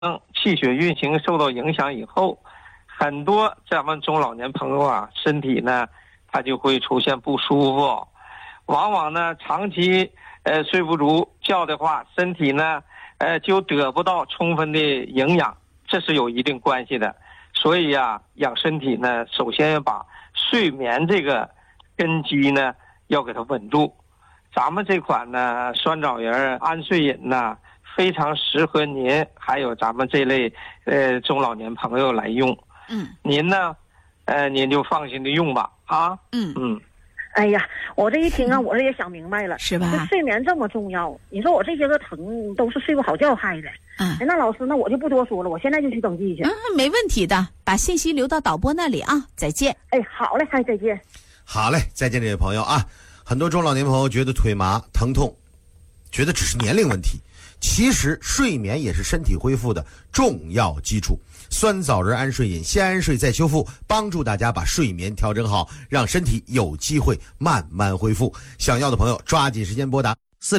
气血运行受到影响以后，很多咱们中老年朋友啊，身体呢，他就会出现不舒服，往往呢长期睡不足觉的话，身体呢就得不到充分的营养，这是有一定关系的。所以啊，养身体呢，首先要把睡眠这个根基呢要给它稳住。咱们这款呢酸枣仁安睡饮呢，非常适合您还有咱们这类中老年朋友来用。您呢您就放心的用吧啊。 哎呀，我这一听啊，我这也想明白了， 是吧？ 这睡眠这么重要，你说我这些个疼都是睡不好觉害的。那老师，那我就不多说了，我现在就去登记去。 没问题的，把信息留到导播那里啊。再见。 好嘞，再见。 好嘞，再见，这位朋友啊。很多中老年朋友觉得腿麻疼痛，觉得只是年龄问题，其实睡眠也是身体恢复的重要基础。酸枣仁安睡饮，先安睡再修复，帮助大家把睡眠调整好，让身体有机会慢慢恢复。想要的朋友抓紧时间拨打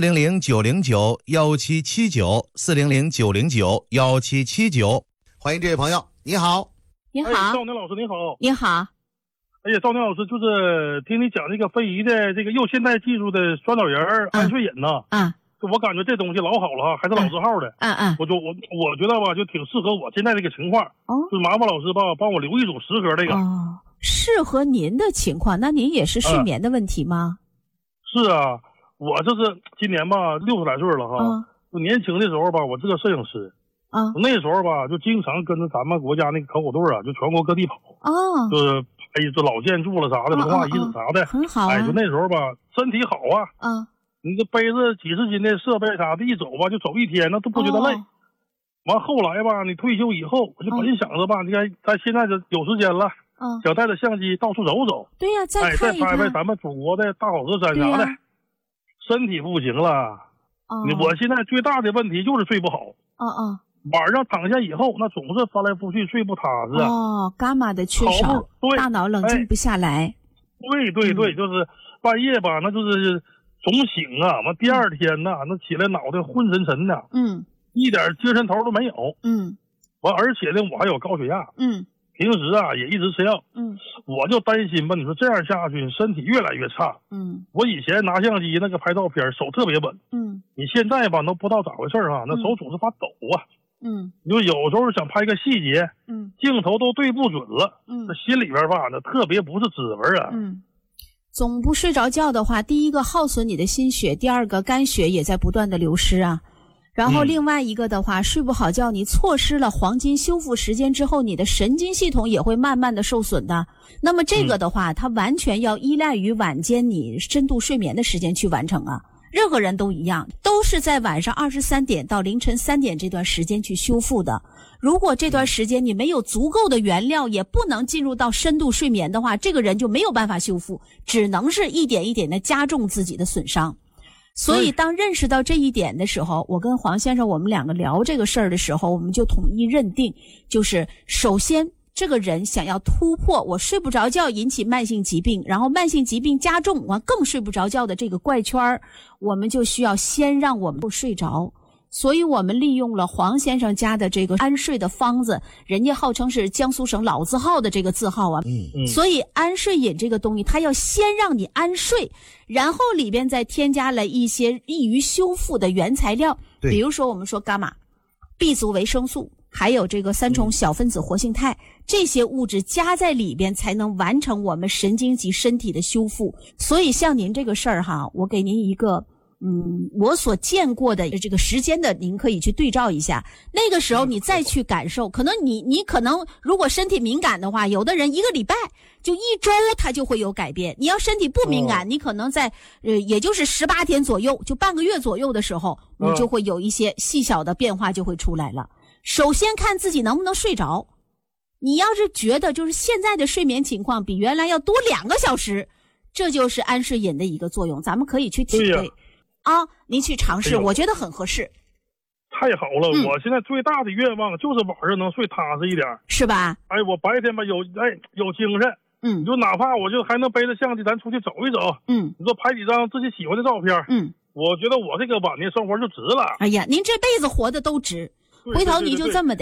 400-909-1779，400-909-1779，欢迎这位朋友，你好。 你好， 赵宁老师你好。 你好。 哎呀，赵宁老师，就是听你讲这个非遗的这个又现代技术的酸枣仁安睡饮呢。我感觉这东西老好了哈，还是老字号的。我觉得吧，就挺适合我现在这个情况。就是麻烦老师吧，帮我留一组10盒这个。 适合您的情况，那您也是睡眠的问题吗？ 是啊，我这是今年吧60来岁了哈。就年轻的时候吧，我是个摄影师。那时候吧，就经常跟着咱们国家那个考古队啊，就全国各地跑。就是拍这老建筑了啥的，文化遗址啥的。 很好啊。 就那时候吧，身体好啊。你这背着几十斤的设备啥的，一走吧就走一天，那都不觉得累。完后来吧，你退休以后，我就本想着吧，你看咱现在就有时间了，想带着相机到处走走。 对呀，再看一看。 再拍拍咱们祖国的大好河山啥的。身体不行了。我现在最大的问题就是睡不好。晚上躺下以后，那总是翻来覆去睡不踏实。 伽马的缺少，大脑冷静不下来。 对，就是半夜吧，那就是总醒啊，完第二天呢，那起来脑袋昏沉沉的，一点精神头都没有，完而且呢，我还有高血压，平时啊也一直吃药，我就担心吧，你说这样下去身体越来越差，我以前拿相机那个拍照片手特别稳，你现在吧都不知道咋回事啊，那手总是发抖啊，你就有时候想拍个细节，镜头都对不准了，这心里边吧那特别不是滋味啊。 总不睡着觉的话，第一个耗损你的心血，第二个肝血也在不断的流失啊。然后另外一个的话，睡不好觉，你错失了黄金修复时间之后，你的神经系统也会慢慢的受损的。那么这个的话，它完全要依赖于晚间你深度睡眠的时间去完成啊。任何人都一样，都是在晚上23点到凌晨3点这段时间去修复的。如果这段时间你没有足够的原料，也不能进入到深度睡眠的话，这个人就没有办法修复，只能是一点一点的加重自己的损伤。所以当认识到这一点的时候，我跟黄先生我们两个聊这个事儿的时候，我们就统一认定，就是首先这个人想要突破我睡不着觉引起慢性疾病，然后慢性疾病加重完更睡不着觉的这个怪圈，我们就需要先让我们不睡着。所以我们利用了黄先生家的这个安睡的方子，人家号称是江苏省老字号的这个字号啊。所以安睡饮这个东西，它要先让你安睡，然后里边再添加了一些易于修复的原材料，比如说我们说伽马、B 族维生素，还有这个3重小分子活性肽，这些物质加在里边才能完成我们神经及身体的修复。所以像您这个事儿哈，我给您一个我所见过的这个时间的，您可以去对照一下。那个时候你再去感受，可能你可能如果身体敏感的话，有的人1个礼拜就1周他就会有改变。你要身体不敏感，你可能在也就是18天左右，就半个月左右的时候，你就会有一些细小的变化就会出来了。首先看自己能不能睡着。你要是觉得就是现在的睡眠情况比原来要多2个小时，这就是安睡饮的一个作用，咱们可以去体会。您去尝试，我觉得很合适。 太好了，我现在最大的愿望就是晚上能睡踏实一点， 是吧？ 我白天吧有精神，你就哪怕我就还能背着相机咱出去走一走，你说拍几张自己喜欢的照片，我觉得我这个晚年生活就值了。 哎呀，您这辈子活的都值。 回头你就这么的。